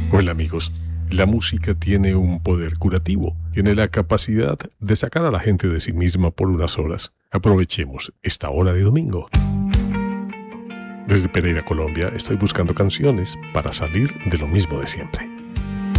Hola amigos, la música tiene un poder curativo, tiene la capacidad de sacar a la gente de sí misma por unas horas. Aprovechemos esta hora de domingo. Desde Pereira, Colombia, estoy buscando canciones para salir de lo mismo de siempre.